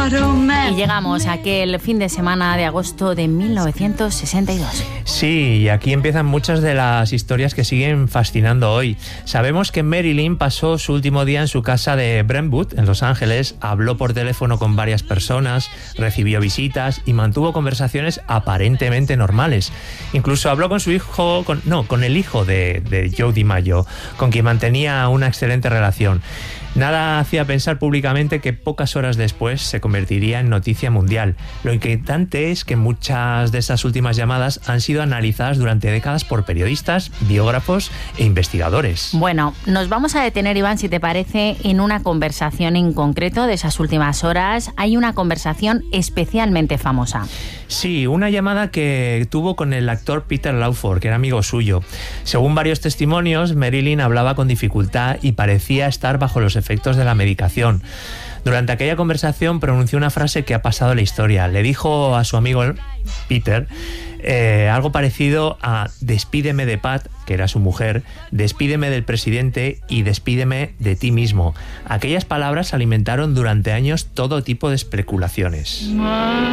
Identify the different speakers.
Speaker 1: Y llegamos a aquel fin de semana de agosto de 1962.
Speaker 2: Sí, y aquí empiezan muchas de las historias que siguen fascinando hoy. Sabemos que Marilyn pasó su último día en su casa de Brentwood, en Los Ángeles, habló por teléfono con varias personas, recibió visitas y mantuvo conversaciones aparentemente normales. Incluso habló con su hijo, con el hijo de Joe DiMaggio, con quien mantenía una excelente relación. Nada hacía pensar públicamente que pocas horas después se convertiría en noticia mundial. Lo inquietante es que muchas de esas últimas llamadas han sido analizadas durante décadas por periodistas, biógrafos e investigadores.
Speaker 1: Bueno, nos vamos a detener, Iván, si te parece, en una conversación en concreto de esas últimas horas. Hay una conversación especialmente famosa.
Speaker 2: Sí, una llamada que tuvo con el actor Peter Lawford, que era amigo suyo. Según varios testimonios, Marilyn hablaba con dificultad y parecía estar bajo los efectos de la medicación. Durante aquella conversación pronunció una frase que ha pasado a la historia. Le dijo a su amigo Peter algo parecido a despídeme de Pat, que era su mujer, despídeme del presidente y despídeme de ti mismo. Aquellas palabras alimentaron durante años todo tipo de especulaciones.